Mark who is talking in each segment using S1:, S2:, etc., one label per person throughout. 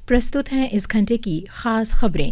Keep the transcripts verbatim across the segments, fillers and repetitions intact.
S1: प्रस्तुत हैं इस घंटे की खास खबरें।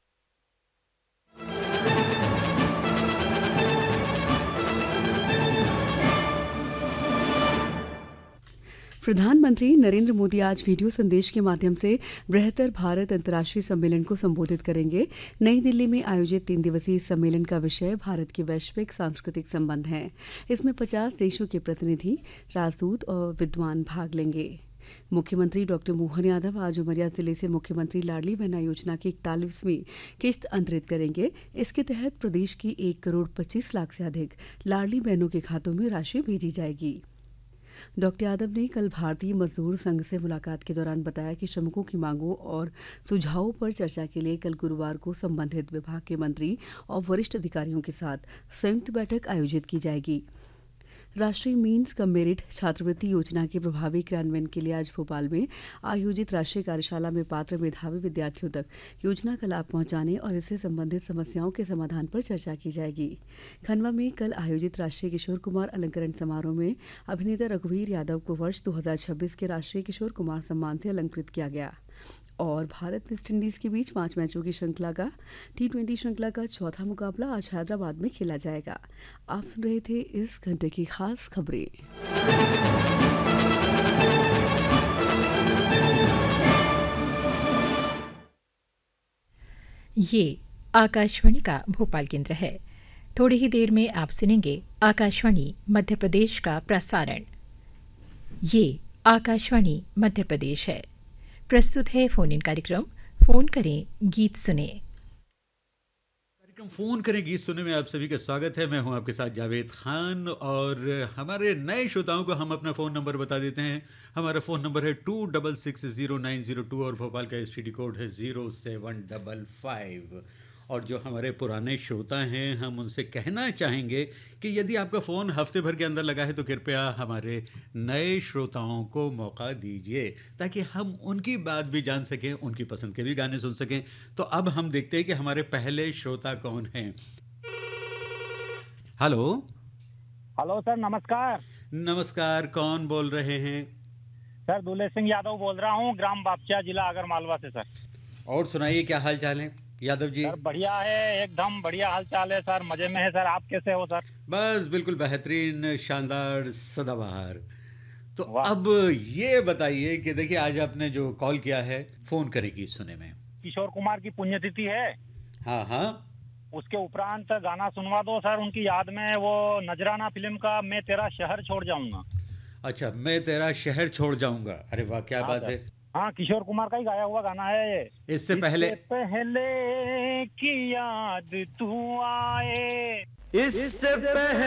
S2: प्रधानमंत्री नरेंद्र मोदी आज वीडियो संदेश के माध्यम से बृहत्तर भारत अंतर्राष्ट्रीय सम्मेलन को संबोधित करेंगे। नई दिल्ली में आयोजित तीन दिवसीय इस सम्मेलन का विषय भारत के वैश्विक सांस्कृतिक संबंध है। इसमें पचास देशों के प्रतिनिधि, राजदूत और विद्वान भाग लेंगे। मुख्यमंत्री डॉक्टर मोहन यादव आज उमरिया जिले से मुख्यमंत्री लाडली बहना योजना की इकतालीसवीं किश्त अंतरित करेंगे। इसके तहत प्रदेश की एक करोड़ पच्चीस लाख से अधिक लाडली बहनों के खातों में राशि भेजी जाएगी। डॉक्टर यादव ने कल भारतीय मजदूर संघ से मुलाकात के दौरान बताया कि श्रमिकों की मांगों और सुझावों पर चर्चा के लिए कल गुरुवार को संबंधित विभाग के मंत्री और वरिष्ठ अधिकारियों के साथ संयुक्त बैठक आयोजित की जाएगी। राष्ट्रीय मीन्स कम मेरिट छात्रवृत्ति योजना के प्रभावी क्रियान्वयन के लिए आज भोपाल में आयोजित राष्ट्रीय कार्यशाला में पात्र मेधावी विद्यार्थियों तक योजना का लाभ पहुंचाने और इससे संबंधित समस्याओं के समाधान पर चर्चा की जाएगी। खंडवा में कल आयोजित राष्ट्रीय किशोर कुमार अलंकरण समारोह में अभिनेता रघुवीर यादव को वर्ष दो हज़ार छब्बीस के राष्ट्रीय किशोर कुमार सम्मान से अलंकृत किया गया। और भारत वेस्टइंडीज के बीच पांच मैचों की श्रृंखला का टी ट्वेंटी श्रृंखला का चौथा मुकाबला आज हैदराबाद में खेला जाएगा। आप सुन रहे थे इस घंटे की खास खबरें।
S1: ये आकाशवाणी का भोपाल केंद्र है। थोड़ी ही देर में आप सुनेंगे आकाशवाणी मध्य प्रदेश का प्रसारण। ये आकाशवाणी मध्य प्रदेश है। प्रस्तुत है फोन इन कार्यक्रम फोन करें गीत सुने।
S3: कार्यक्रम फोन करें गीत सुने में आप सभी का स्वागत है। मैं हूं आपके साथ जावेद खान और हमारे नए श्रोताओं को हम अपना फ़ोन नंबर बता देते हैं। हमारा फ़ोन नंबर है to double six zero nine zero two और भोपाल का एस टी डी कोड है ज़ीरो सेवन डबल फाइव। और जो हमारे पुराने श्रोता हैं हम उनसे कहना चाहेंगे कि यदि आपका फ़ोन हफ्ते भर के अंदर लगा है तो कृपया हमारे नए श्रोताओं को मौका दीजिए ताकि हम उनकी बात भी जान सकें, उनकी पसंद के भी गाने सुन सकें। तो अब हम देखते हैं कि हमारे पहले श्रोता कौन हैं। हेलो
S4: हेलो सर, नमस्कार।
S3: नमस्कार, कौन बोल रहे हैं?
S4: सर दुले सिंह यादव बोल रहा हूँ, ग्राम बापचा, जिला आगर मालवा से सर।
S3: और सुनाइए, क्या हाल चाल है यादव जी?
S4: सर बढ़िया है, एकदम बढ़िया हाल चाल है सर, मजे में है सर। आप कैसे हो सर?
S3: बस बिल्कुल बेहतरीन, शानदार, सदाबहार। तो अब ये बताइए कि देखिए आज आपने जो कॉल किया है फोन करेगी सुने में,
S4: किशोर कुमार की पुण्यतिथि है।
S3: हाँ हाँ,
S4: उसके उपरांत गाना सुनवा दो सर उनकी याद में, वो नजराना फिल्म का मैं तेरा शहर छोड़ जाऊंगा।
S3: अच्छा, मैं तेरा शहर छोड़ जाऊंगा। अरे वाह, क्या बात है।
S4: हाँ, किशोर कुमार का ही गाया हुआ गाना है ये।
S3: इससे पहले
S4: पहले की याद तू आए,
S5: इससे पहले